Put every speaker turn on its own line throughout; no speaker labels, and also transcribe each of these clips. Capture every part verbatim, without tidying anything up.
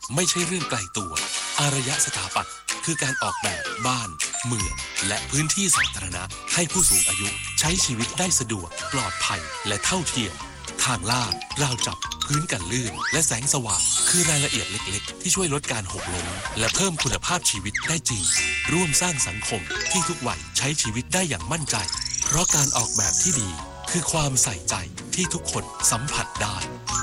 ไม่ใช่เรื่องไกลตัวอารยสถาปัตย์คือการออกแบบบ้านเมืองและพื้นที่สาธารณะให้ผู้สูงอายุใช้ชีวิตได้สะดวกปลอดภัยและเท่าเทียมทางลาดราวจับพื้นกันลื่นและแสงสว่างคือรายละเอียดเล็กๆที่ช่วยลดการหกล้มและเพิ่มคุณภาพชีวิตได้จริงร่วมสร้างสังคมที่ทุกวัยใช้ชีวิตได้อย่างมั่นใจเพราะการออกแบบที่ดีคือความใส่ใจที่ทุกคนสัมผัสได้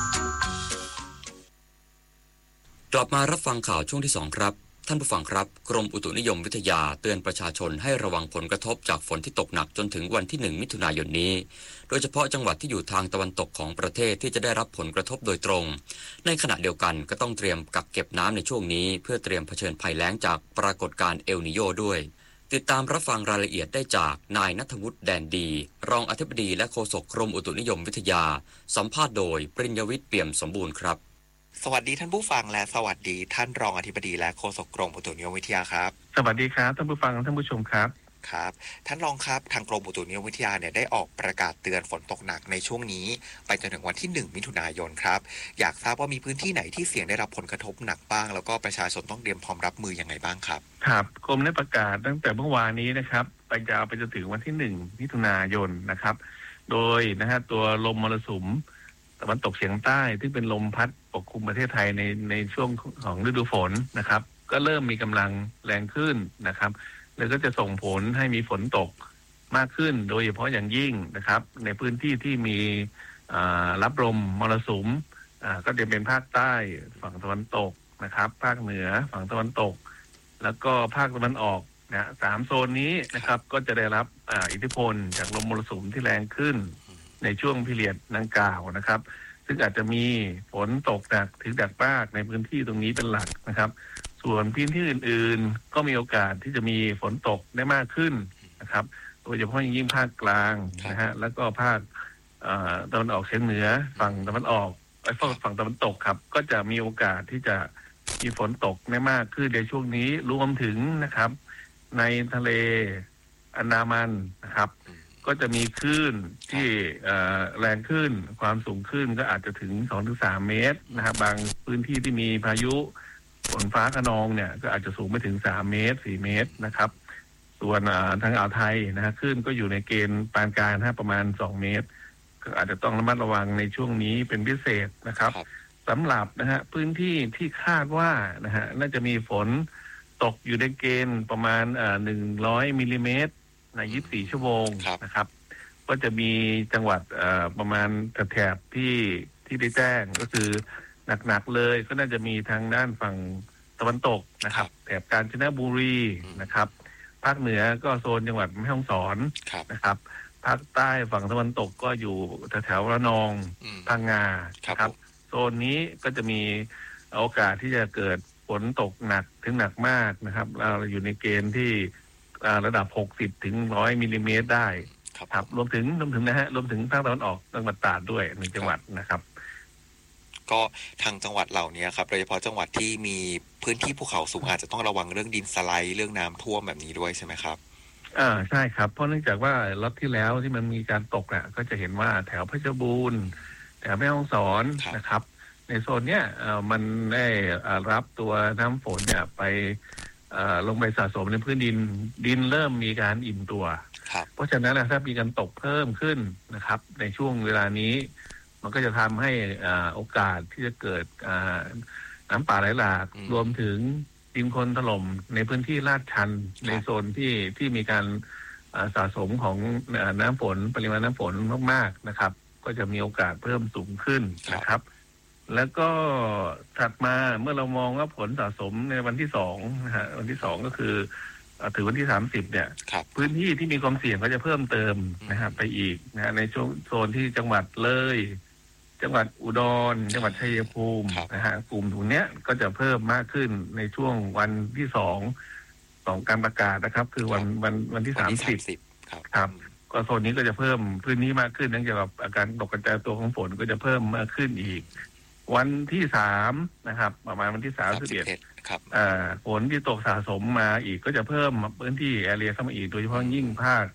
กลับมารับฟังข่าวช่วงที่สองครับท่านผู้ฟังครับกรมอุตุนิยมวิทยาเตือนประชาชนให้ระวังผลกระทบจากฝนที่ตกหนักจนถึงวันที่หนึ่งมิถุนายนนี้โดยเฉพาะจังหวัดที่อยู่ทางตะวันตกของประเทศที่จะได้รับผลกระทบโดยตรงในขณะเดียวกันก็ต้องเตรียมกักเก็บน้ำในช่วงนี้เพื่อเตรียมเผชิญภัยแล้งจากปรากฏการณ์เอลนิโยด้วยติดตามรับฟังรายละเอียดได้จากนายณัฐวุฒิแดนดีรองอธิบดีและโฆษกกรมอุตุนิยมวิทยาสัมภาษณ์โดยปริญญวิทย์เปี่ยมสมบูรณ์ครับ
สวัสดีท่านผู้ฟังและสวัสดีท่านรองอธิบดีและโฆษกกรมอุตุนิยมวิทยาครับ
สวัสดีครับท่านผู้ฟังท่านผู้ชมครับ
ครับท่านรองครับทางกรมอุตุนิยมวิทยาเนี่ยได้ออกประกาศเตือนฝนตกหนักในช่วงนี้ไปจนถึงวันที่หนึ่งมิถุนายนครับอยากทราบว่ามีพื้นที่ไหนที่เสี่ยงได้รับผลกระทบหนักบ้างแล้วก็ประชาชนต้องเตรียมพร้อมรับมือยังไงบ้างครับ
ครับกรมได้ประกาศตั้งแต่เมื่อวานนี้นะครับไปยาวไปจนถึงวันที่หนึ่งมิถุนายนนะครับโดยนะฮะตัวลมมรสุมตะวันตกเฉียงใต้ที่เป็นลมพัดปกคลุมประเทศไทยในในช่วงของฤดูฝนนะครับก็เริ่มมีกำลังแรงขึ้นนะครับแล้วก็จะส่งผลให้มีฝนตกมากขึ้นโดยเฉพาะอย่างยิ่งนะครับในพื้นที่ที่มีรับลมมรสุมก็จะเป็นภาคใต้ฝั่งตะวันตกนะครับภาคเหนือฝั่งตะวันตกแล้วก็ภาคตะวันออกนะสามโซนนี้นะครับก็จะได้รับอิทธิพลจากลมมรสุมที่แรงขึ้นในช่วงพิเรียดดังกล่าวนะครับซึ่งอาจจะมีฝนตกหนักถึงหนักมากในพื้นที่ตรงนี้เป็นหลักนะครับส่วนพื้นที่อื่นๆก็มีโอกาสที่จะมีฝนตกได้มากขึ้นนะครับโดยเฉพาะอย่างยิ่งภาคกลางนะฮะแล้วก็ภาคตะวันออกเฉียงเหนือฝั่งตะวันออกไอ้ฝั่งฝั่งตะวันตกครับก็จะมีโอกาสที่จะมีฝนตกได้มากขึ้นในช่วงนี้รวมถึงนะครับในทะเลอันดามันนะครับก็จะมีคลื่นที่แรงขึ้นความสูงขึ้นก็อาจจะถึง สองถึงสาม เมตรนะครับบางพื้นที่ที่มีพายุฝนฟ้าคะนองเนี่ยก็อาจจะสูงไปถึงสามเมตรสี่เมตรนะครับส่วนทางอ่าวไทยนะฮะคลื่นก็อยู่ในเกณฑ์ปานกลางนะประมาณสองเมตรก็อาจจะต้องระมัดระวังในช่วงนี้เป็นพิเศษนะครับสำหรับนะฮะพื้นที่ที่คาดว่านะฮะน่าจะมีฝนตกอยู่ในเกณฑ์ประมาณหนึ่งร้อยมิลลิเมตรในยี่สิบสี่ชั่วโมงนะครับก็จะมีจังหวัดประมาณแถบที่ที่ได้แจ้งก็คือหนักๆเลยก็น่าจะมีทางด้านฝั่งตะวันตกนะครับแถบกาญจนบุรีนะครับภาคเหนือก็โซนจังหวัดแม่ฮ่องสอนนะครับภาคใต้ฝั่งตะวันตกก็อยู่แถวๆระนองพังงาครับโซนนี้ก็จะมีโอกาสที่จะเกิดฝนตกหนักถึงหนักมากนะครับเราอยู่ในเกณฑ์ที่ระดับหกสิบถึงหนึ่งร้อยมิลลิเมตรได้ครับรวมถึงรวมถึงนะฮะรวมถึงภาคตะวันออกจังหวัดตราดด้วยหนึ่งจังหวัดนะครับ
ก็ทางจังหวัดเหล่านี้ครับโดยเฉพาะจังหวัดที่มีพื้นที่ภูเขาสูงอาจจะต้องระวังเรื่องดินสไลด์เรื่องน้ำท่วมแบบนี้ด้วยใช่ไหมครับ
อ่าใช่ครับเพราะเนื่องจากว่าล็อตที่แล้วที่มันมีการตกอ่ะก็จะเห็นว่าแถวเพชรบูรณ์แถวแม่ฮ่องสอนนะครับในโซนเนี้ยเอ่อมันได้รับตัวน้ำฝนเนี่ยไปเอ่อลงไปสะสมในพื้นดินดินเริ่มมีการอิ่มตัวเพราะฉะนั้นนะถ้ามีการตกเพิ่มขึ้นนะครับในช่วงเวลานี้มันก็จะทำให้โอกาสที่จะเกิดน้ำป่าไหลหลากรวมถึงดินโคลนถล่มในพื้นที่ลาดชันในโซนที่ที่มีการสะสมของน้ำฝนปริมาณน้ำฝนมากๆนะครับก็จะมีโอกาสเพิ่มสูงขึ้นนะครับแล้วก็ถัดมาเมื่อเรามองว่าผลสะสมในวันที่สองนะฮะวันที่สองก็คือถึงวันที่สามสิบเนี่ยพื้นที่ที่มีความเสี่ยงก็จะเพิ่มเติมนะฮะไปอีกนะฮะในช่วงโซนที่จังหวัดเลยจังหวัดอุดรจังหวัดชัยภูมินะฮะกลุ่มตรงเนี้ยก็จะเพิ่มมากขึ้นในช่วงวันที่สองของการประกาศนะครับคือวันวันวันที่สามสิบครับก็โซนนี้ก็จะเพิ่มพื้นที่มากขึ้นเนื่องจากอาการตกกระจายตัวของฝนก็จะเพิ่มมากขึ้นอีกวันที่สามนะครับประมาณวันที่สามสิบเอ็ดฝนที่ตกสะสมมาอีกก็จะเพิ่มพื้นที่แอเรียเข้ามาอีกโดยเฉพาะยิ่งภาค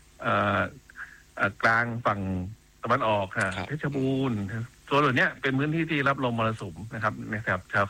กลางฝั่งตะวันออกค่ะเพชรบูรณ์โซนเหล่านี้เป็นพื้นที่ที่รับลมมรสุมนะครับในแถบ